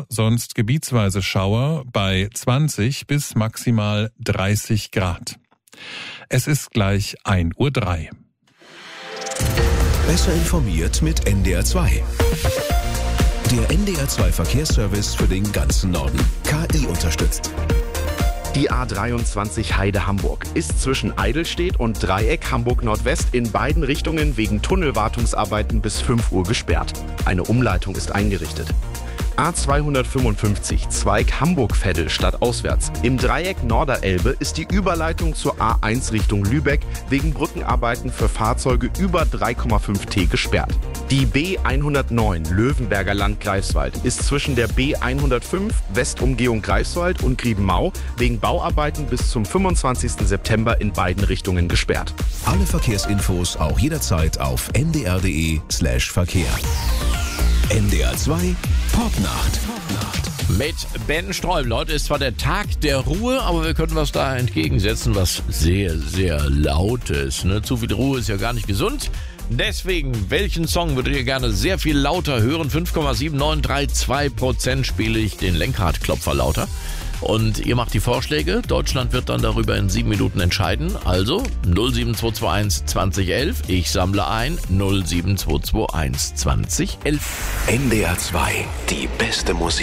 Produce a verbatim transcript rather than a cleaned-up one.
Schauer, sonst gebietsweise Schauer bei zwanzig bis maximal dreißig Grad. Es ist gleich ein Uhr drei. Besser informiert mit N D R zwei. Der N D R zwei Verkehrsservice für den ganzen Norden. K I unterstützt. Die A dreiundzwanzig Heide-Hamburg ist zwischen Eidelstedt und Dreieck Hamburg-Nordwest in beiden Richtungen wegen Tunnelwartungsarbeiten bis fünf Uhr gesperrt. Eine Umleitung ist eingerichtet. A zweihundertfünfundfünfzig Zweig Hamburg-Veddel stadtauswärts. Im Dreieck Norderelbe ist die Überleitung zur A eins Richtung Lübeck wegen Brückenarbeiten für Fahrzeuge über drei Komma fünf T gesperrt. Die B hundertneun Löwenberger Land Greifswald ist zwischen der B hundertfünf Westumgehung Greifswald und Griebenmau wegen Bauarbeiten bis zum fünfundzwanzigsten September in beiden Richtungen gesperrt. Alle Verkehrsinfos auch jederzeit auf n d r punkt d e slash verkehr. N D R zwei Popnacht. Mit Ben Sträubel. Heute ist zwar der Tag der Ruhe, aber wir können was da entgegensetzen, was sehr, sehr laut ist. Ne? Zu viel Ruhe ist ja gar nicht gesund. Deswegen, welchen Song würdet ihr gerne sehr viel lauter hören? fünf Komma sieben neun drei zwei Prozent spiele ich den Lenkradklopfer lauter. Und ihr macht die Vorschläge. Deutschland wird dann darüber in sieben Minuten entscheiden. Also null sieben zwei zwei eins zwanzig elf. Ich sammle ein null sieben zwei zwei eins zwanzig elf. N D R zwei, die beste Musik.